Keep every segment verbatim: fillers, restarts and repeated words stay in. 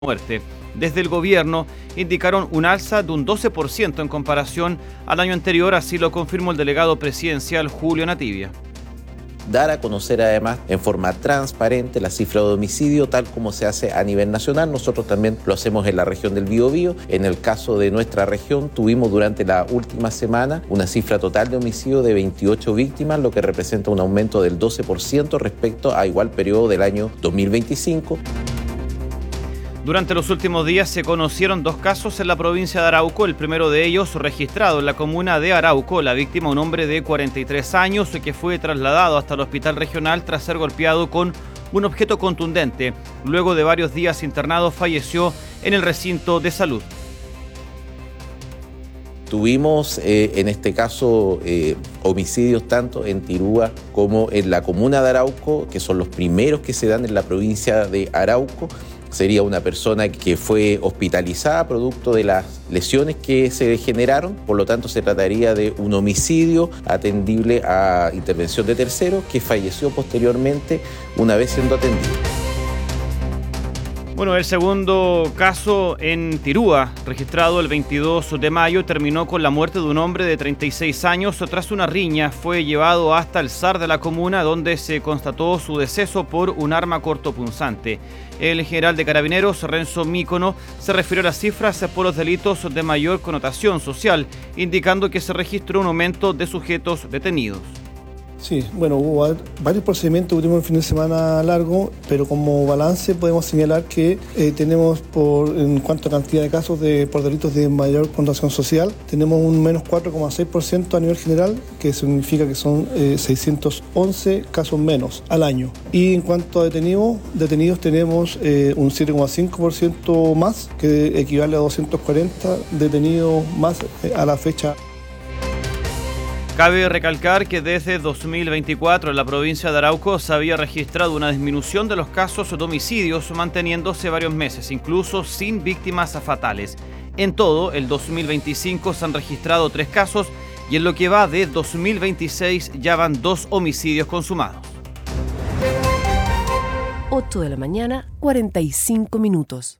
muerte. Desde el gobierno indicaron un alza de un doce por ciento en comparación al año anterior, así lo confirmó el delegado presidencial Julio Nativia. Dar a conocer además en forma transparente la cifra de homicidio tal como se hace a nivel nacional. Nosotros también lo hacemos en la región del Biobío. En el caso de nuestra región tuvimos durante la última semana una cifra total de homicidio de veintiocho víctimas, lo que representa un aumento del doce por ciento respecto a igual periodo del año dos mil veinticinco. Durante los últimos días se conocieron dos casos en la provincia de Arauco, el primero de ellos registrado en la comuna de Arauco. La víctima, un hombre de cuarenta y tres años que fue trasladado hasta el hospital regional tras ser golpeado con un objeto contundente. Luego de varios días internado, falleció en el recinto de salud. Tuvimos eh, en este caso eh, homicidios tanto en Tirúa como en la comuna de Arauco, que son los primeros que se dan en la provincia de Arauco. Sería una persona que fue hospitalizada producto de las lesiones que se generaron, por lo tanto se trataría de un homicidio atendible a intervención de terceros que falleció posteriormente una vez siendo atendido. Bueno, el segundo caso en Tirúa, registrado el veintidós de mayo, terminó con la muerte de un hombre de treinta y seis años. Tras una riña, fue llevado hasta el S A R de la comuna, donde se constató su deceso por un arma cortopunzante. El general de Carabineros, Renzo Mícono, se refirió a las cifras por los delitos de mayor connotación social, indicando que se registró un aumento de sujetos detenidos. Sí, bueno, hubo varios procedimientos, tuvimos un fin de semana largo, pero como balance podemos señalar que eh, tenemos, por en cuanto a cantidad de casos de, por delitos de mayor connotación social, tenemos un menos cuatro coma seis por ciento a nivel general, que significa que son eh, seiscientos once casos menos al año. Y en cuanto a detenidos, detenidos tenemos eh, un siete coma cinco por ciento más, que equivale a doscientos cuarenta detenidos más eh, a la fecha. Cabe recalcar que desde dos mil veinticuatro en la provincia de Arauco se había registrado una disminución de los casos de homicidios, manteniéndose varios meses, incluso sin víctimas fatales. En todo, el dos mil veinticinco se han registrado tres casos y en lo que va de dos mil veintiséis ya van dos homicidios consumados. ocho de la mañana, cuarenta y cinco minutos.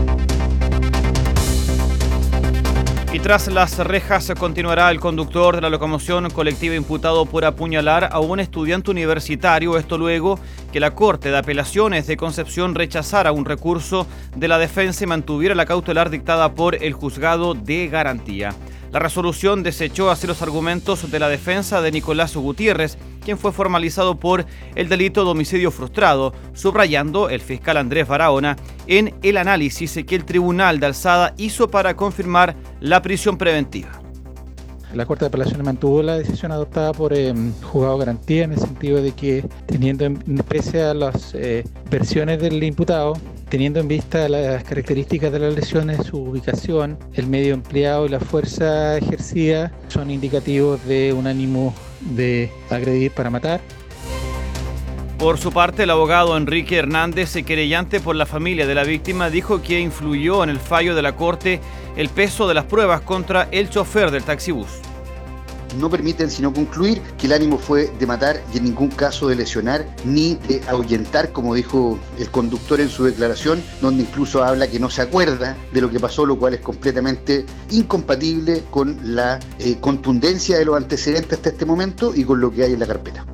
Y tras las rejas continuará el conductor de la locomoción colectiva imputado por apuñalar a un estudiante universitario, esto luego que la Corte de Apelaciones de Concepción rechazara un recurso de la defensa y mantuviera la cautelar dictada por el juzgado de garantía. La resolución desechó así los argumentos de la defensa de Nicolás Gutiérrez, quien fue formalizado por el delito de homicidio frustrado, subrayando el fiscal Andrés Barahona en el análisis que el Tribunal de Alzada hizo para confirmar la prisión preventiva. La Corte de Apelaciones mantuvo la decisión adoptada por el eh, juzgado de garantía en el sentido de que, teniendo en, pese a las eh, versiones del imputado, teniendo en vista las características de las lesiones, su ubicación, el medio empleado y la fuerza ejercida, son indicativos de un ánimo de agredir para matar. Por su parte, el abogado Enrique Hernández, querellante por la familia de la víctima, dijo que influyó en el fallo de la Corte el peso de las pruebas contra el chofer del taxibús. No permiten sino concluir que el ánimo fue de matar y en ningún caso de lesionar ni de ahuyentar, como dijo el conductor en su declaración, donde incluso habla que no se acuerda de lo que pasó, lo cual es completamente incompatible con la eh, contundencia de los antecedentes hasta este momento y con lo que hay en la carpeta.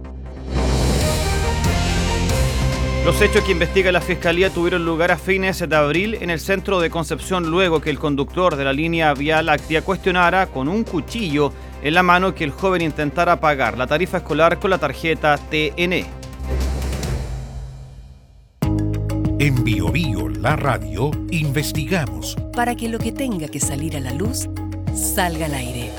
Los hechos que investiga la Fiscalía tuvieron lugar a fines de abril en el centro de Concepción, luego que el conductor de la línea Vía Láctea cuestionara con un cuchillo en la mano que el joven intentara pagar la tarifa escolar con la tarjeta T N E. En Biobío, la radio, investigamos para que lo que tenga que salir a la luz salga al aire.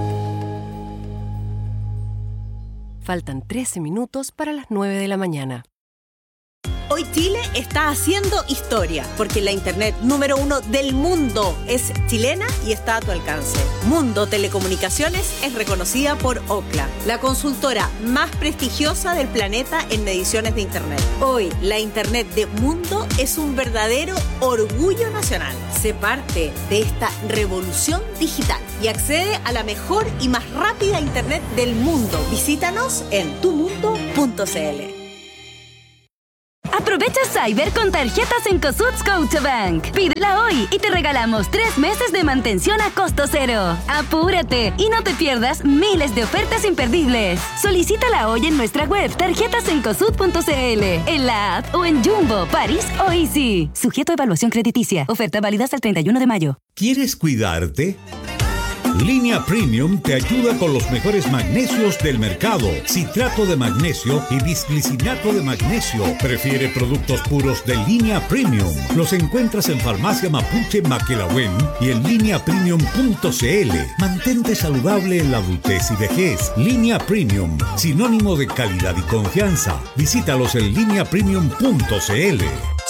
Faltan trece minutos para las nueve de la mañana. Hoy Chile está haciendo historia, porque la internet número uno del mundo es chilena y está a tu alcance. Mundo Telecomunicaciones es reconocida por Ookla, la consultora más prestigiosa del planeta en mediciones de internet. Hoy, la internet de Mundo es un verdadero orgullo nacional. Sé parte de esta revolución digital y accede a la mejor y más rápida internet del mundo. Visítanos en tu mundo punto c l. Aprovecha Cyber con tarjetas Cencosud Scotiabank. Pídela hoy y te regalamos tres meses de mantención a costo cero. Apúrate y no te pierdas miles de ofertas imperdibles. Solicítala hoy en nuestra web tarjetas cencosud punto c l, en la app o en Jumbo, París o Easy. Sujeto a evaluación crediticia. Oferta válida hasta el treinta y uno de mayo. ¿Quieres cuidarte? Línea Premium te ayuda con los mejores magnesios del mercado. Citrato de magnesio y bisglicinato de magnesio. Prefiere productos puros de Línea Premium. Los encuentras en Farmacia Mapuche Maquelahuen y en línea premium punto c l. Mantente saludable en la adultez y vejez. Línea Premium, sinónimo de calidad y confianza. Visítalos en línea premium punto c l.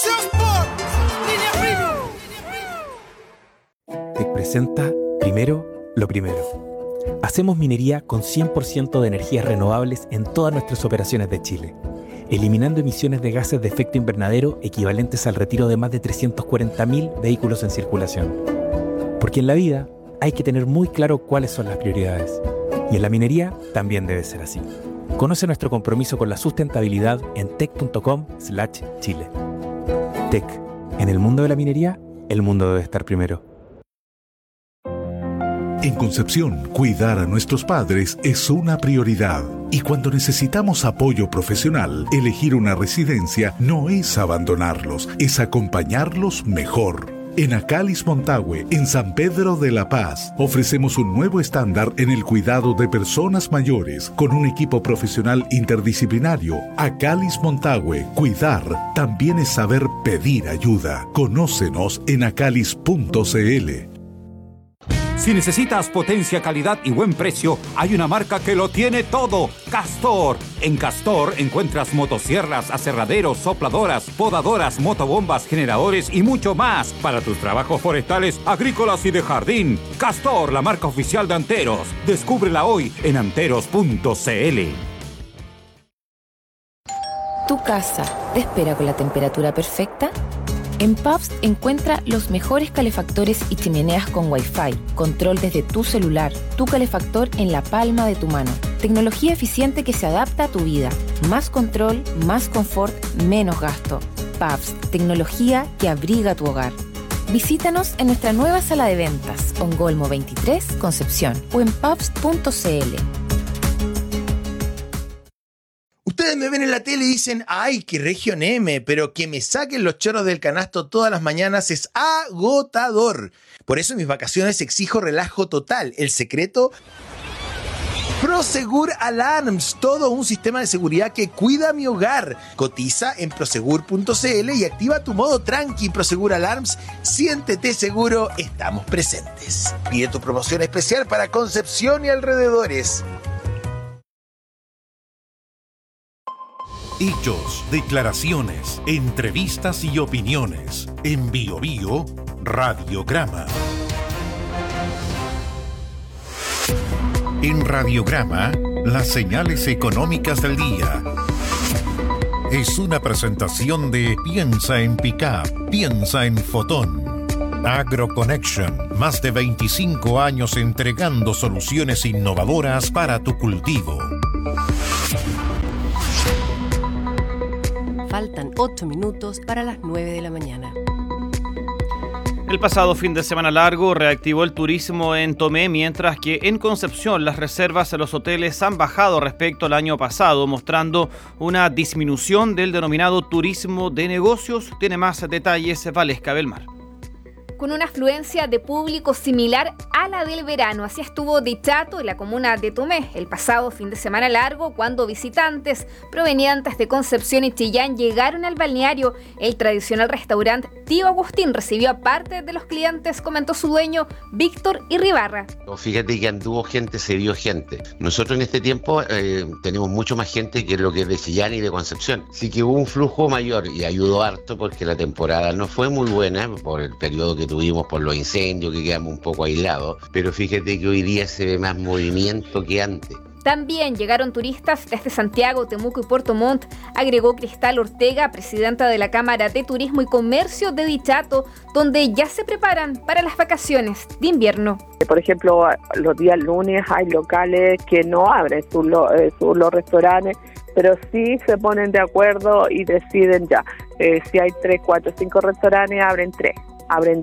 Te presenta Primero lo primero. Hacemos minería con cien por ciento de energías renovables en todas nuestras operaciones de Chile, eliminando emisiones de gases de efecto invernadero equivalentes al retiro de más de trescientos cuarenta mil vehículos en circulación. Porque en la vida hay que tener muy claro cuáles son las prioridades. Y en la minería también debe ser así. Conoce nuestro compromiso con la sustentabilidad en tec punto com slash chile. Tec. En el mundo de la minería, el mundo debe estar primero. En Concepción, cuidar a nuestros padres es una prioridad. Y cuando necesitamos apoyo profesional, elegir una residencia no es abandonarlos, es acompañarlos mejor. En Acalis Montague, en San Pedro de la Paz, ofrecemos un nuevo estándar en el cuidado de personas mayores con un equipo profesional interdisciplinario. Acalis Montague, cuidar también es saber pedir ayuda. Conócenos en acalis punto c l. Si necesitas potencia, calidad y buen precio, hay una marca que lo tiene todo. Castor. En Castor encuentras motosierras, aserraderos, sopladoras, podadoras, motobombas, generadores y mucho más para tus trabajos forestales, agrícolas y de jardín. Castor, la marca oficial de Anteros. Descúbrela hoy en anteros punto c l. ¿Tu casa te espera con la temperatura perfecta? En Pabst encuentra los mejores calefactores y chimeneas con Wi-Fi, control desde tu celular, tu calefactor en la palma de tu mano. Tecnología eficiente que se adapta a tu vida. Más control, más confort, menos gasto. Pabst, tecnología que abriga tu hogar. Visítanos en nuestra nueva sala de ventas, Ongolmo veintitrés, Concepción, o en pabst punto c l. Ustedes me ven en la tele y dicen, ay, qué región M, pero que me saquen los chorros del canasto todas las mañanas es agotador. Por eso en mis vacaciones exijo relajo total. El secreto, Prosegur Alarms, todo un sistema de seguridad que cuida mi hogar. Cotiza en prosegur punto c l y activa tu modo tranqui. Prosegur Alarms, siéntete seguro, estamos presentes. Pide tu promoción especial para Concepción y alrededores. Hechos, declaraciones, entrevistas y opiniones. En Bio Bio, Radiograma. En Radiograma, las señales económicas del día. Es una presentación de Piensa en Pickup, piensa en Fotón. AgroConnection, más de veinticinco años entregando soluciones innovadoras para tu cultivo. Faltan ocho minutos para las nueve de la mañana. El pasado fin de semana largo reactivó el turismo en Tomé, mientras que en Concepción las reservas en los hoteles han bajado respecto al año pasado, mostrando una disminución del denominado turismo de negocios. Tiene más detalles Valesca Belmar. Con una afluencia de público similar a la del verano. Así estuvo Dichato en la comuna de Tomé el pasado fin de semana largo, cuando visitantes provenientes de Concepción y Chillán llegaron al balneario. El tradicional restaurante Tío Agustín recibió a parte de los clientes, comentó su dueño Víctor Irribarra. Fíjate que anduvo gente, se vio gente. Nosotros en este tiempo eh, tenemos mucho más gente que lo que es de Chillán y de Concepción. Así que hubo un flujo mayor y ayudó harto porque la temporada no fue muy buena por el periodo que tuvimos, por los incendios, que quedamos un poco aislados, pero fíjate que hoy día se ve más movimiento que antes. También llegaron turistas desde Santiago, Temuco y Puerto Montt, agregó Cristal Ortega, presidenta de la Cámara de Turismo y Comercio de Dichato, donde ya se preparan para las vacaciones de invierno. Por ejemplo, los días lunes hay locales que no abren sus, sus los restaurantes, pero sí se ponen de acuerdo y deciden ya. Eh, si hay tres, cuatro, cinco restaurantes, abren tres. Abren